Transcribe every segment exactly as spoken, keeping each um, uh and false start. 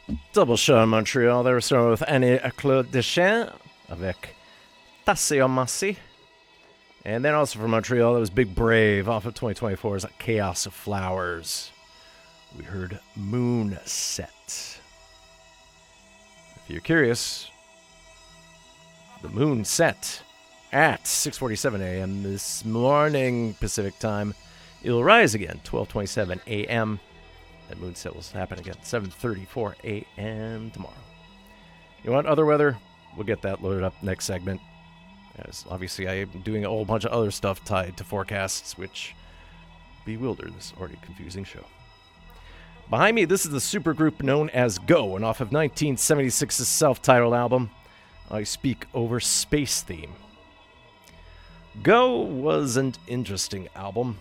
Double show in Montreal. They were starting with Annie Claude Deschamps avec Taseo Massi. And then also from Montreal, that was Big Brave off of twenty twenty-four's Chaos of Flowers. We heard Moonset. If you're curious, the moon set at six forty-seven a.m. this morning Pacific time. It'll rise again, twelve twenty-seven a.m. That moonset will happen again, seven thirty-four a.m. tomorrow. You want other weather? We'll get that loaded up next segment. As obviously, I am doing a whole bunch of other stuff tied to forecasts, which bewilder this already confusing show. Behind me, this is the supergroup known as Go, and off of nineteen seventy-six's self-titled album, I Speak Over Space Theme. Go was an interesting album,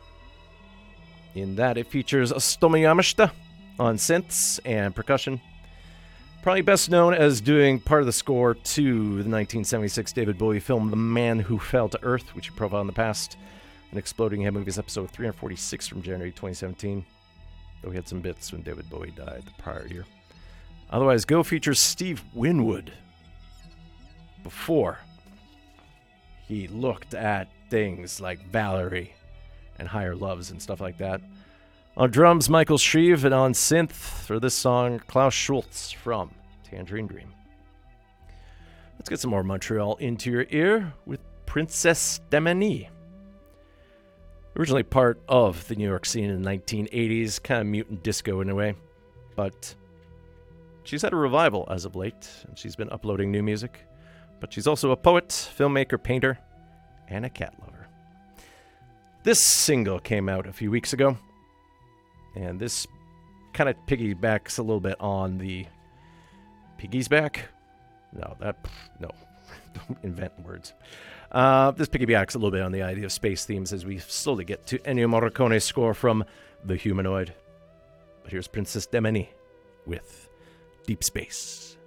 in that it features Stomy Yamashita on synths and percussion. Probably best known as doing part of the score to the nineteen seventy-six David Bowie film The Man Who Fell to Earth, which you profiled in the past, and Exploding Head Movies episode three forty-six from January twenty seventeen, though we had some bits when David Bowie died the prior year. Otherwise, Go features Steve Winwood before he looked at things like Valerie and Higher Loves and stuff like that. On drums, Michael Shreve, and on synth for this song, Klaus Schultz from Tangerine Dream. Let's get some more Montreal into your ear with Princess Demeny. Originally part of the New York scene in the nineteen eighties, kind of mutant disco in a way, but she's had a revival as of late, and she's been uploading new music. But she's also a poet, filmmaker, painter, and a cat lover. This single came out a few weeks ago, and this kind of piggybacks a little bit on the Piggy's Back? No, that, no, don't invent words. Uh, this piggybacks a little bit on the idea of space themes as we slowly get to Ennio Morricone's score from The Humanoid. But here's Princess Demeny with Deep Space.